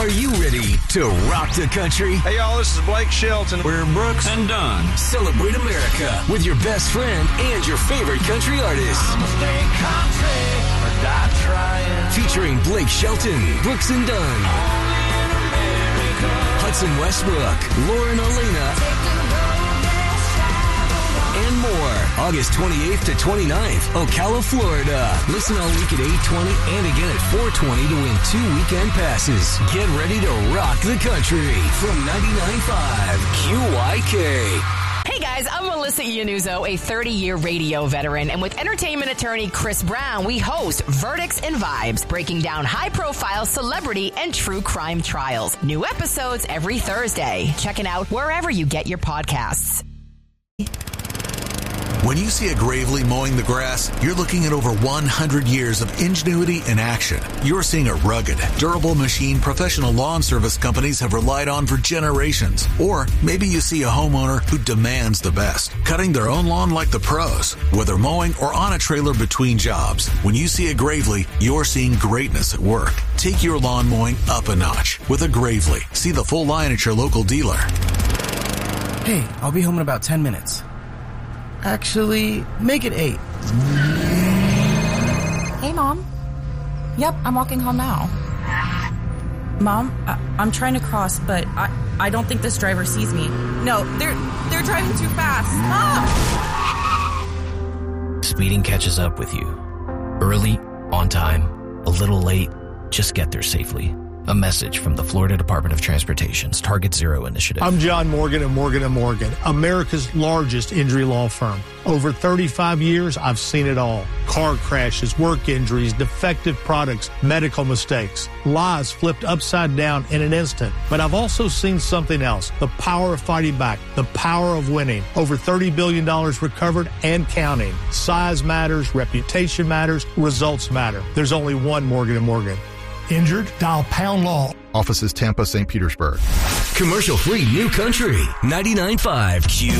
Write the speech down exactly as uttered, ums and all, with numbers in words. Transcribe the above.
Are you ready to rock the country? Hey, y'all, this is Blake Shelton. We're Brooks and Dunn. Celebrate America with your best friend and your favorite country artists. I'ma stay country or die trying. Featuring Blake Shelton, Brooks and Dunn, Hudson Westbrook, Lauren Olena, and more. August twenty-eighth to twenty-ninth, Ocala, Florida. Listen all week at eight twenty and again at four twenty to win two weekend passes. Get ready to rock the country from ninety-nine point five Q Y K. Hey guys, I'm Melissa Iannuzzo, a thirty-year radio veteran, and with entertainment attorney Chris Brown, we host Verdicts and Vibes, breaking down high-profile celebrity and true crime trials. New episodes every Thursday. Check it out wherever you get your podcasts. When you see a Gravely mowing the grass, you're looking at over one hundred years of ingenuity in action. You're seeing a rugged, durable machine professional lawn service companies have relied on for generations. Or maybe you see a homeowner who demands the best, cutting their own lawn like the pros. Whether mowing or on a trailer between jobs, when you see a Gravely, you're seeing greatness at work. Take your lawn mowing up a notch with a Gravely. See the full line at your local dealer. Hey, I'll be home in about ten minutes. Actually, make it eight. Hey, Mom. Yep, I'm walking home now. Mom, I- I'm trying to cross, but I-, I don't think this driver sees me. No, they're they're driving too fast. Mom! Speeding catches up with you. Early, on time, a little late, just get there safely. A message from the Florida Department of Transportation's Target Zero initiative. I'm John Morgan of Morgan and Morgan, America's largest injury law firm. Over thirty-five years, I've seen it all. Car crashes, work injuries, defective products, medical mistakes, lives flipped upside down in an instant. But I've also seen something else, the power of fighting back, the power of winning. Over thirty billion dollars recovered and counting. Size matters, reputation matters, results matter. There's only one Morgan and Morgan. Injured? Dial Pound Law. Offices Tampa, Saint Petersburg. Commercial-free New Country, ninety-nine point five Q